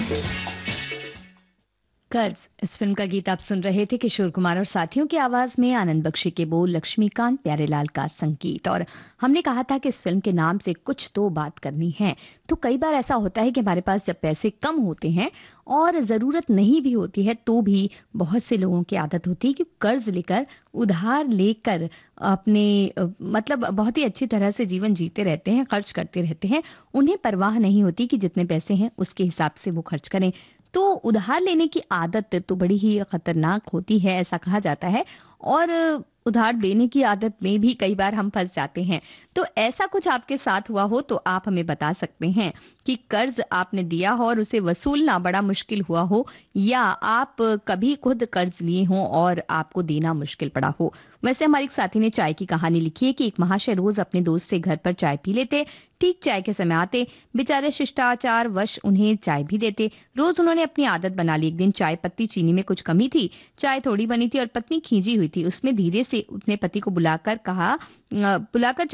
कर्ज इस फिल्म का गीत आप सुन रहे थे किशोर कुमार और साथियों की आवाज में, आनंद बख्शी के बोल, लक्ष्मीकांत प्यारेलाल का संगीत। और हमने कहा था कि इस फिल्म के नाम से कुछ तो बात करनी है। तो कई बार ऐसा होता है कि हमारे पास जब पैसे कम होते हैं और जरूरत नहीं भी होती है तो भी बहुत से लोगों की आदत होती है कि कर्ज लेकर, उधार लेकर अपने मतलब बहुत ही अच्छी तरह से जीवन जीते रहते हैं, खर्च करते रहते हैं। उन्हें परवाह नहीं होती कि जितने पैसे हैं उसके हिसाब से वो खर्च करें। तो उधार लेने की आदत तो बड़ी ही खतरनाक होती है, ऐसा कहा जाता है। और उधार देने की आदत में भी कई बार हम फंस जाते हैं। तो ऐसा कुछ आपके साथ हुआ हो तो आप हमें बता सकते हैं कि कर्ज आपने दिया हो और उसे वसूलना बड़ा मुश्किल हुआ हो, या आप कभी खुद कर्ज लिए हो और आपको देना मुश्किल पड़ा हो। वैसे हमारे एक साथी ने चाय की कहानी लिखी है कि एक महाशय रोज अपने दोस्त से घर पर चाय पी लेते। ठीक चाय के समय आते, बेचारे शिष्टाचार वश उन्हें चाय भी देते। रोज उन्होंने अपनी आदत बना ली। एक दिन चाय पत्ती चीनी में कुछ कमी थी, चाय थोड़ी बनी थी और पत्नी खींची हुई थी। उसमें धीरे से अपने पति को बुलाकर